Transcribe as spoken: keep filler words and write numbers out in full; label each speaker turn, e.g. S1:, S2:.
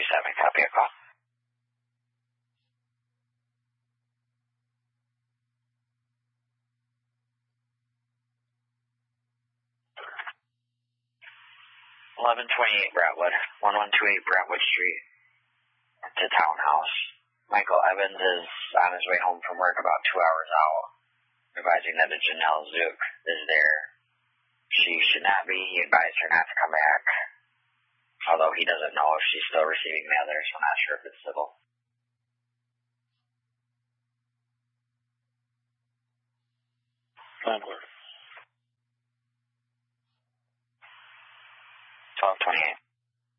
S1: seven, copy a call. eleven twenty-eight Brentwood, eleven twenty-eight Brentwood Street, to Townhouse. Michael Evans is on his way home from work about two hours out, advising that a Janelle Zook is there. She should not be. He advised her not to come back, although he doesn't know if she's still receiving mail there, so I'm not sure if it's civil.
S2: Concord.